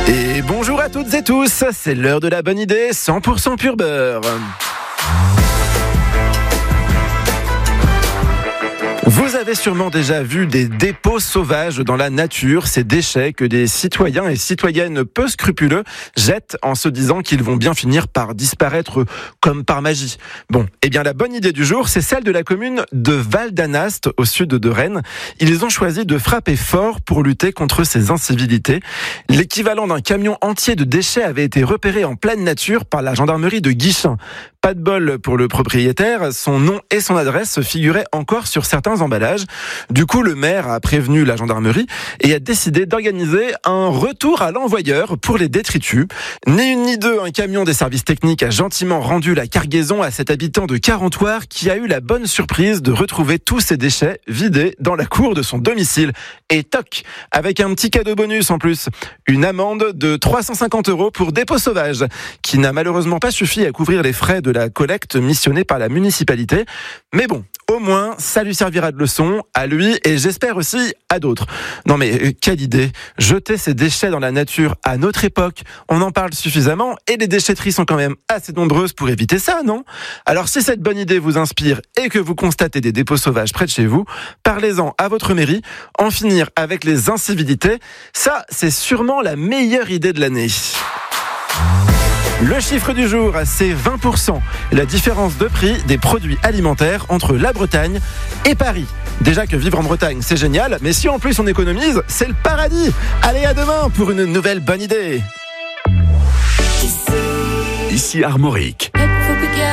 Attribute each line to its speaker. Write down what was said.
Speaker 1: Et bonjour à toutes et tous, c'est l'heure de la bonne idée 100% pur beurre. Vous avez sûrement déjà vu des dépôts sauvages dans la nature, ces déchets que des citoyens et citoyennes peu scrupuleux jettent en se disant qu'ils vont bien finir par disparaître comme par magie. Bon, eh bien la bonne idée du jour, c'est celle de la commune de Val d'Anast, au sud de Rennes. Ils ont choisi de frapper fort pour lutter contre ces incivilités. L'équivalent d'un camion entier de déchets avait été repéré en pleine nature par la gendarmerie de Guichen. Pas de bol pour le propriétaire, son nom et son adresse figuraient encore sur certains emballages. Du coup, le maire a prévenu la gendarmerie et a décidé d'organiser un retour à l'envoyeur pour les détritus. Ni une ni deux, un camion des services techniques a gentiment rendu la cargaison à cet habitant de Carentoire qui a eu la bonne surprise de retrouver tous ses déchets vidés dans la cour de son domicile. Et toc, avec un petit cadeau bonus en plus, une amende de 350 € pour dépôt sauvage, qui n'a malheureusement pas suffi à couvrir les frais de la collecte missionnée par la municipalité. Mais bon, au moins, ça lui servira de leçon à lui et j'espère aussi à d'autres. Non mais quelle idée, jeter ces déchets dans la nature à notre époque, on en parle suffisamment et les déchetteries sont quand même assez nombreuses pour éviter ça, non ? Alors si cette bonne idée vous inspire et que vous constatez des dépôts sauvages près de chez vous, parlez-en à votre mairie. En finir avec les incivilités, ça c'est sûrement la meilleure idée de l'année. Le chiffre du jour, c'est 20%. La différence de prix des produits alimentaires entre la Bretagne et Paris. Déjà que vivre en Bretagne, c'est génial, mais si en plus on économise, c'est le paradis. Allez, à demain pour une nouvelle bonne idée.
Speaker 2: Ici Armorique.